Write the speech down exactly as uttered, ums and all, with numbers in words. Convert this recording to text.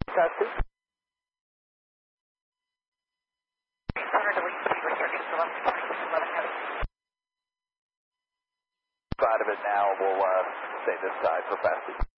Testing. Side of it now, we'll uh, stay this side for fast.